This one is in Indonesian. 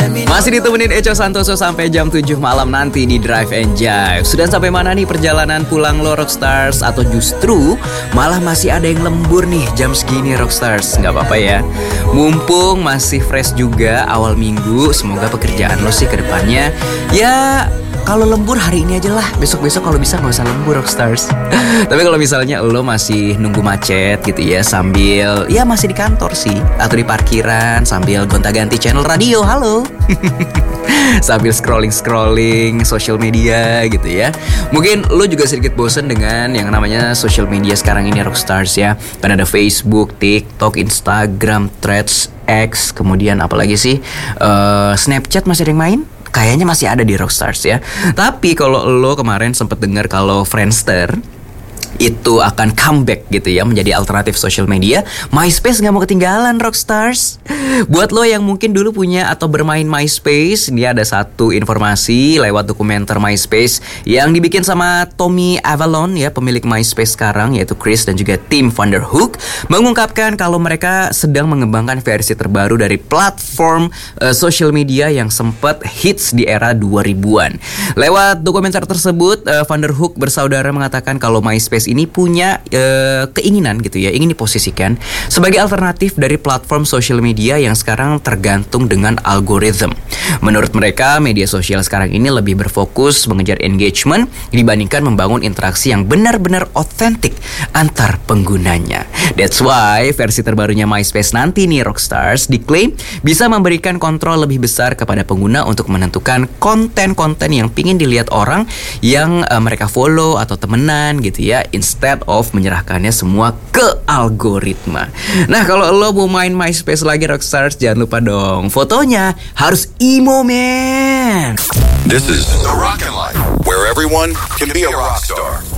Masih ditemenin Eco Santoso sampai jam 7 malam nanti di Drive and Jive. Sudah sampai mana nih perjalanan pulang lo Rockstars? Atau justru malah masih ada yang lembur nih jam segini Rockstars? Gak apa-apa ya, mumpung masih fresh juga awal minggu. Semoga pekerjaan lo sih ke depannya ya, kalau lembur hari ini aja lah, besok-besok kalau bisa gak usah lembur Rockstars. Tapi kalau misalnya lo masih nunggu macet gitu ya, sambil ya masih di kantor sih, atau di parkiran sambil gonta-ganti channel radio, halo. Sambil scrolling social media gitu ya. Mungkin lo juga sedikit bosen dengan yang namanya social media sekarang ini Rockstars ya. Kan ada Facebook, TikTok, Instagram, Threads, X, kemudian apalagi sih, Snapchat masih ada yang main? Kayaknya masih ada di Rockstars ya. Tapi kalau lo kemarin sempat dengar kalau Friendster itu akan comeback gitu ya, menjadi alternatif social media, MySpace gak mau ketinggalan Rockstars. Buat lo yang mungkin dulu punya atau bermain MySpace, ini ada satu informasi lewat dokumenter MySpace yang dibikin sama Tommy Avalon ya, pemilik MySpace sekarang, yaitu Chris dan juga tim Vanderhook, mengungkapkan kalau mereka sedang mengembangkan versi terbaru dari platform social media yang sempat hits di era 2000-an. Lewat dokumenter tersebut, Vanderhook bersaudara mengatakan kalau MySpace ini punya keinginan gitu ya, ingin diposisikan sebagai alternatif dari platform social media yang sekarang tergantung dengan algoritma. Menurut mereka, media sosial sekarang ini lebih berfokus mengejar engagement dibandingkan membangun interaksi yang benar-benar otentik antar penggunanya. That's why versi terbarunya MySpace nanti nih Rockstars diklaim bisa memberikan kontrol lebih besar kepada pengguna untuk menentukan konten-konten yang pingin dilihat orang yang mereka follow atau temenan gitu ya, instead of menyerahkannya semua ke algoritma. Nah, kalau lo mau main MySpace lagi Rockstars, jangan lupa dong, fotonya harus emo man. This is The Rockin' Life, where everyone can be a rock star.